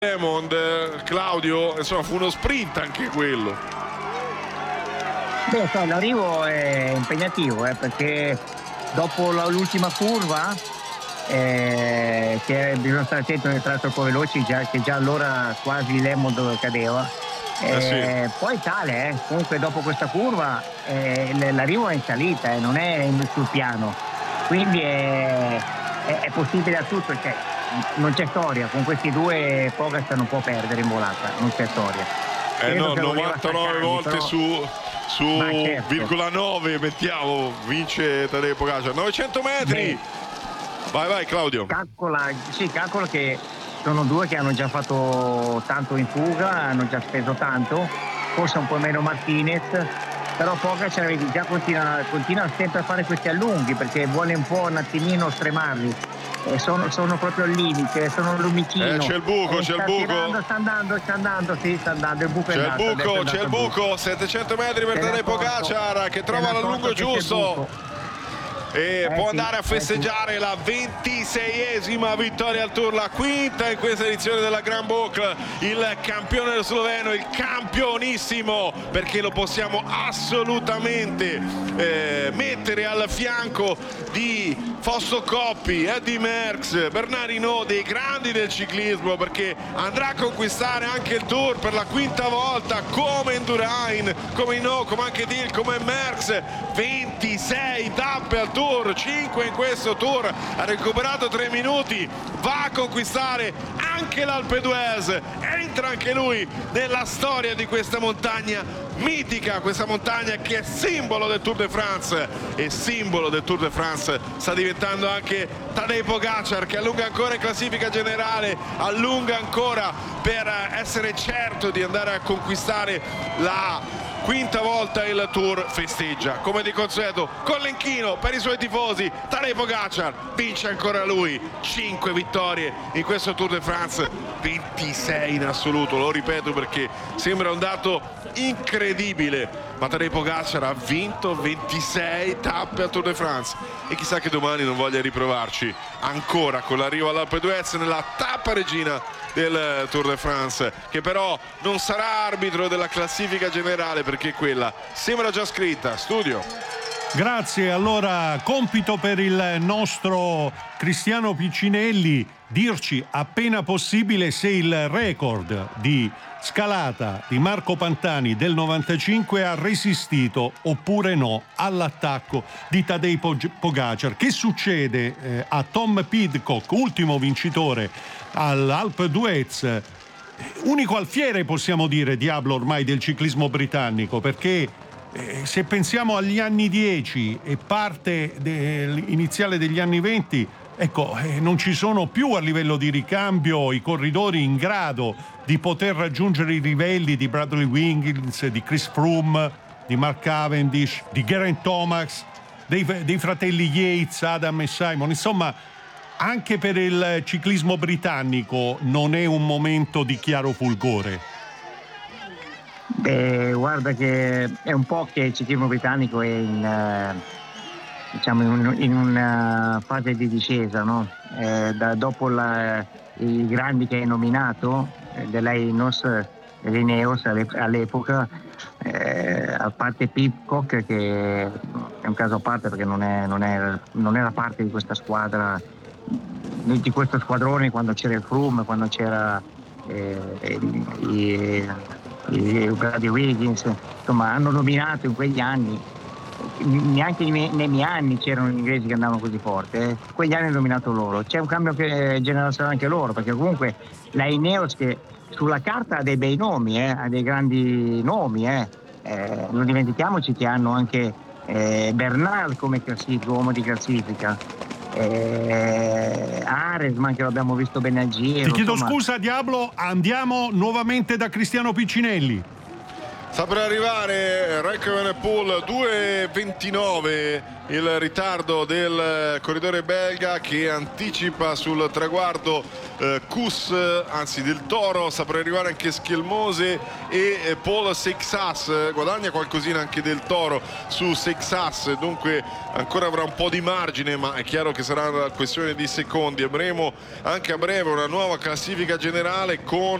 Lemond, Claudio, insomma fu uno sprint anche quello. Beh, l'arrivo è impegnativo perché dopo l'ultima curva che bisogna stare attento nel tratto un po' veloci, che già allora quasi Lemond cadeva. Sì. Poi tale, comunque dopo questa curva l'arrivo è in salita, non è sul piano, quindi è possibile a tutto, cioè, non c'è storia, con questi due Pogacar non può perdere in volata, non c'è storia. No, 99 volte però... su certo. virgola 9 mettiamo, vince Tadej Pogacar, 900 metri. Vai Claudio. Calcola che sono due che hanno già fatto tanto in fuga, hanno già speso tanto, forse un po' meno Martinez, però Pogacar già continua sempre a fare questi allunghi perché vuole un attimino stremarli. Sono proprio al limite, sono al lumicino. C'è il buco, sta andando, il buco c'è il buco, 700 metri per Tadej Pogacar che trova l'allungo giusto. E può andare a festeggiare la 26esima vittoria al Tour, la quinta in questa edizione della Grand Boucle. Il campione sloveno, il campionissimo, perché lo possiamo assolutamente mettere al fianco di Fausto Coppi, Eddy Merckx, Bernard Hinault, dei grandi del ciclismo, perché andrà a conquistare anche il Tour per la quinta volta, come Indurain, come Hinault, come anche Thiel, come Merckx. 26 tappe al Tour, 5 in questo Tour, ha recuperato 3 minuti, va a conquistare anche l'Alpe d'Huez, entra anche lui nella storia di questa montagna mitica, questa montagna che è simbolo del Tour de France, e simbolo del Tour de France sta diventando anche Tadej Pogacar, che allunga ancora in classifica generale, allunga ancora per essere certo di andare a conquistare la quinta volta il Tour. Festeggia come di consueto con l'inchino per i suoi tifosi. Tadej Pogacar vince ancora lui, 5 vittorie in questo Tour de France, 26 in assoluto, lo ripeto perché sembra un dato incredibile, ma Tadej Pogacar ha vinto 26 tappe al Tour de France e chissà che domani non voglia riprovarci ancora con l'arrivo all'Alpe d'Huez nella tappa regina del Tour de France, che però non sarà arbitro della classifica generale perché quella sembra già scritta. Studio. Grazie, allora compito per il nostro Cristiano Piccinelli dirci appena possibile se il record di scalata di Marco Pantani del 95 ha resistito oppure no all'attacco di Tadej Pogacar. Che succede a Tom Pidcock, ultimo vincitore all'Alpe d'Huez, unico alfiere possiamo dire, Diablo, ormai del ciclismo britannico, perché se pensiamo agli anni 10 e parte iniziale degli anni 20, ecco, non ci sono più a livello di ricambio i corridori in grado di poter raggiungere i livelli di Bradley Wiggins, di Chris Froome, di Mark Cavendish, di Geraint Thomas, dei fratelli Yates, Adam e Simon. Insomma, anche per il ciclismo britannico non è un momento di chiaro fulgore. Guarda che è un po' che il ciclismo britannico è in una fase di discesa, no? Dopo i grandi che hai nominato, dell'Ineos all'epoca, a parte Pidcock, che è un caso a parte perché non era parte di questa squadra, di questo squadrone quando c'era il Froome, quando c'era Bradley Wiggins, insomma hanno dominato in quegli anni. Neanche nei miei anni c'erano gli inglesi che andavano così forte, quegli anni hanno dominato loro. C'è un cambio generazionale anche loro, perché comunque la Ineos, che sulla carta ha dei bei nomi, ha dei grandi nomi, non dimentichiamoci che hanno anche Bernal come uomo di classifica, Aresman, che l'abbiamo visto bene a giro. Ti chiedo scusa Diablo, andiamo nuovamente da Cristiano Piccinelli. Sta per arrivare Raikkonen-Pool, 2:29 il ritardo del corridore belga che anticipa sul traguardo Kuss, anzi del Toro. Sta per arrivare anche Schelmose e Paul Seixas, guadagna qualcosina anche del Toro su Seixas, dunque ancora avrà un po' di margine, ma è chiaro che sarà una questione di secondi. Avremo anche a breve una nuova classifica generale con